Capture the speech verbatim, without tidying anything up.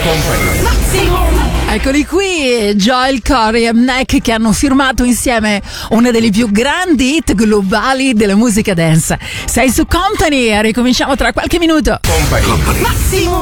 Eccoli qui, Joel Corry e Neck che hanno firmato insieme una delle più grandi hit globali della musica dance. Sei su Company e ricominciamo tra qualche minuto. Company. Company.